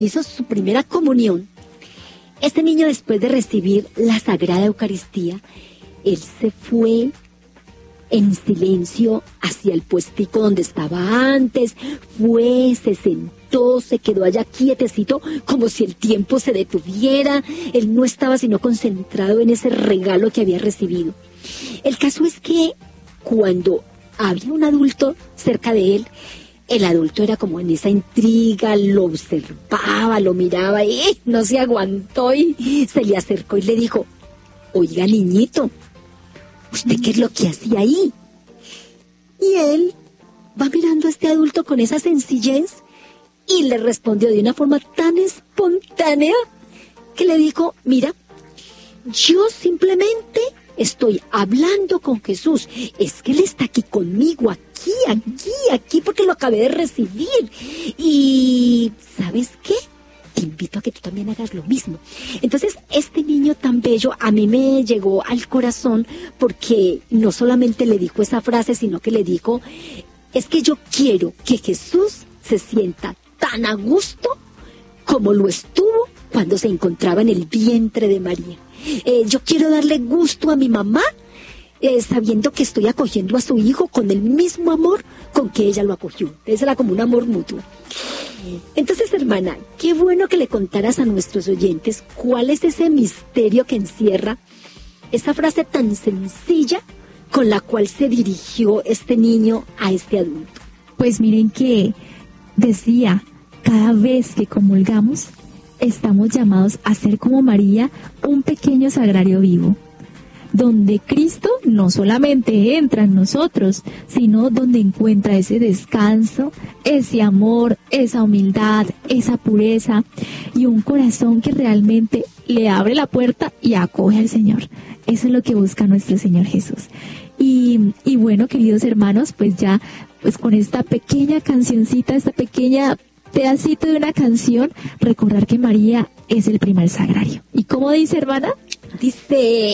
hizo su primera comunión, este niño, después de recibir la Sagrada Eucaristía, él se fue en silencio hacia el puestico donde estaba antes, se sentó, se quedó allá quietecito, como si el tiempo se detuviera. Él no estaba sino concentrado en ese regalo que había recibido. El caso es que cuando había un adulto cerca de él, el adulto era como en esa intriga, lo observaba, lo miraba y no se aguantó y se le acercó y le dijo: oiga, niñito, ¿usted qué es lo que hacía ahí? Y él va mirando a este adulto con esa sencillez y le respondió de una forma tan espontánea que le dijo: mira, yo simplemente estoy hablando con Jesús, es que Él está aquí conmigo, aquí, porque lo acabé de recibir. Y ¿sabes qué? Te invito a que tú también hagas lo mismo. Entonces, este niño tan bello a mí me llegó al corazón, porque no solamente le dijo esa frase, sino que le dijo: es que yo quiero que Jesús se sienta tan a gusto como lo estuvo cuando se encontraba en el vientre de María. Yo quiero darle gusto a mi mamá, sabiendo que estoy acogiendo a su hijo con el mismo amor con que ella lo acogió. Entonces era como un amor mutuo. Entonces, hermana, qué bueno que le contaras a nuestros oyentes cuál es ese misterio que encierra esa frase tan sencilla con la cual se dirigió este niño a este adulto. Pues miren que decía, cada vez que comulgamos, estamos llamados a ser como María, un pequeño sagrario vivo, donde Cristo no solamente entra en nosotros, sino donde encuentra ese descanso, ese amor, esa humildad, esa pureza y un corazón que realmente le abre la puerta y acoge al Señor. Eso es lo que busca nuestro Señor Jesús. Y bueno, queridos hermanos, pues ya pues con esta pequeña cancioncita, esta pequeña pedacito de una canción, recordar que María es el primer sagrario. ¿Y cómo dice, hermana? Dice: